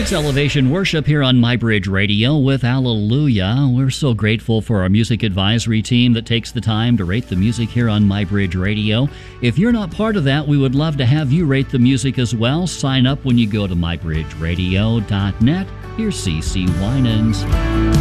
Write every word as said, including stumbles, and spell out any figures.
It's Elevation Worship here on MyBridge Radio with Hallelujah. We're so grateful for our music advisory team that takes the time to rate the music here on MyBridge Radio. If you're not part of that, we would love to have you rate the music as well. Sign up when you go to my bridge radio dot net. Here's C C Winans.